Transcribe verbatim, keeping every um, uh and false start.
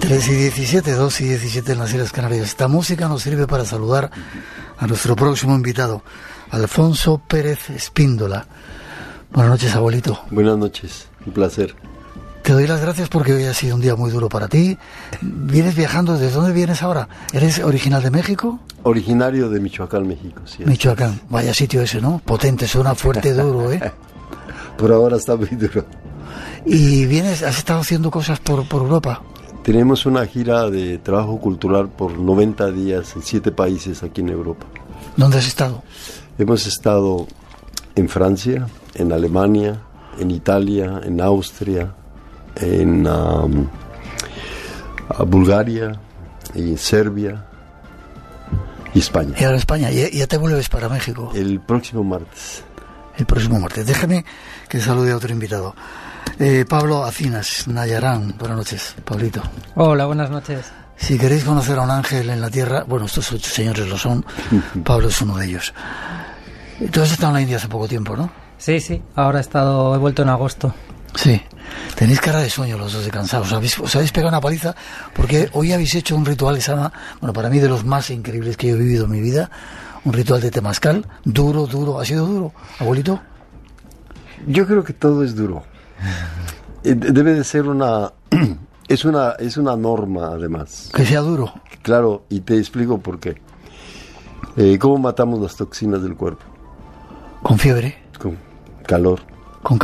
tres y diecisiete, dos y diecisiete en las Islas Canarias. Esta música nos sirve para saludar a nuestro próximo invitado, Alfonso Pérez Espíndola. Buenas noches, abuelito. Buenas noches, un placer. Te doy las gracias porque hoy ha sido un día muy duro para ti. ¿Vienes viajando? ¿Desde dónde vienes ahora? ¿Eres original de México? Originario de Michoacán, México, sí. Michoacán, vaya sitio ese, ¿no? Potente, suena fuerte, duro, ¿eh? Por ahora está muy duro. ¿Y vienes, has estado haciendo cosas por, por Europa? Tenemos una gira de trabajo cultural por noventa días en siete países aquí en Europa. ¿Dónde has estado? Hemos estado en Francia, en Alemania, en Italia, en Austria, en um, Bulgaria, en Serbia y España. Y ahora España, y ya te vuelves para México. El próximo martes. El próximo martes. Déjame que salude a otro invitado. Eh, Pablo Acinas, Nayarán. Buenas noches, Pablito. Hola, buenas noches. Si queréis conocer a un ángel en la tierra, bueno, estos ocho señores lo son, Pablo es uno de ellos. Tú has estado en la India hace poco tiempo, ¿no? Sí, sí, ahora he estado, he vuelto en agosto. Sí, tenéis cara de sueño los dos, de cansados. ¿Habéis, os habéis pegado una paliza? Porque hoy habéis hecho un ritual que se llama, bueno, para mí de los más increíbles que yo he vivido en mi vida, un ritual de temazcal, duro, duro. ¿Ha sido duro, abuelito? Yo creo que todo es duro. Debe de ser una... Es una, es una norma, además. Que sea duro. Claro, y te explico por qué. Eh, ¿Cómo matamos las toxinas del cuerpo? ¿Con fiebre? Con calor.